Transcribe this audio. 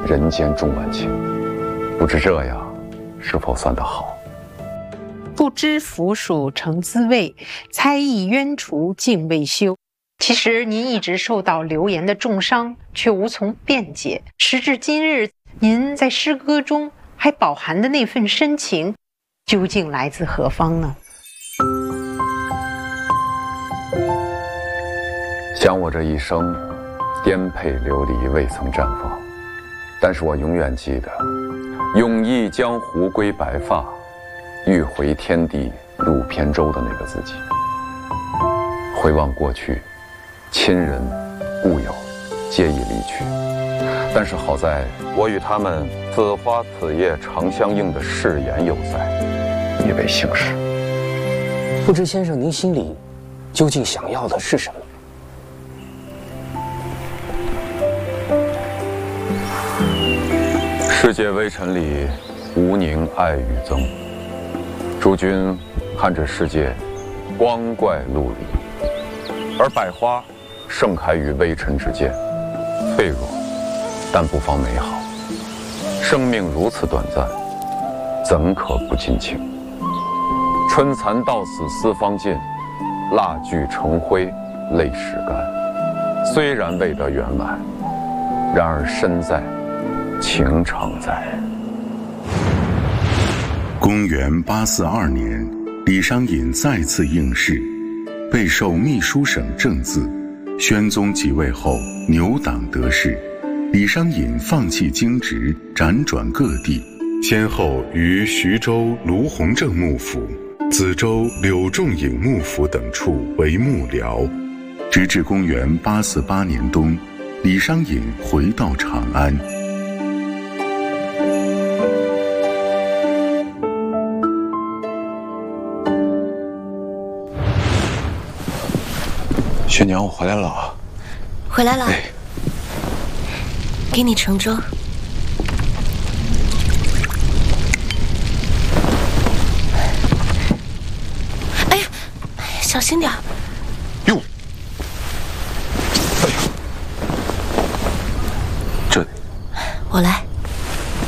人间重万情。不知这样是否算得好？ 不知腐鼠成滋味，猜疑冤除竟未休。其实您一直受到流言的重伤，却无从辩解。时至今日，您在诗歌中还饱含的那份深情，究竟来自何方呢？ 想我这一生，颠沛流离，未曾绽放。但是我永远记得，永忆江湖归白发，欲回天地入扁舟的那个自己。回望过去，亲人故友皆已离去，但是好在我与他们此花此叶常相映的誓言犹在，已被行使。 不知先生您心里究竟想要的是什么？ 世界微尘里，无宁爱与憎。诸君看这世界，光怪陆离，而百花盛开于微尘之间，脆弱，但不妨美好。生命如此短暂，怎可不尽情？春蚕到死丝方尽，蜡炬成灰泪始干。虽然未得圆满，然而身在，情常在。 公元842年，李商隐再次应试，备受秘书省正字。宣宗即位后，牛党得势，李商隐放弃京职，辗转各地，先后于徐州卢鸿正幕府、梓州柳仲颖幕府等处为幕僚，直至公元848年冬，李商隐回到长安。 薛娘，我回来了啊！ 回来了， 哎， 给你盛粥。哎呀，小心点。 哟，哎呀，这我来。